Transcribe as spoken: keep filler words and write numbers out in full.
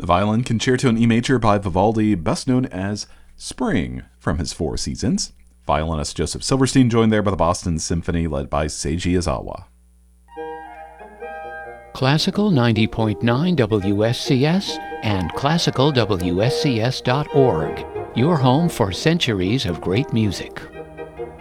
The violin Concerto in E major by Vivaldi, best known as Spring from his Four Seasons. Violinist Joseph Silverstein joined there by the Boston Symphony led by Seiji Izawa. Classical ninety point nine W S C S and classical W S C S dot org, your home for centuries of great music.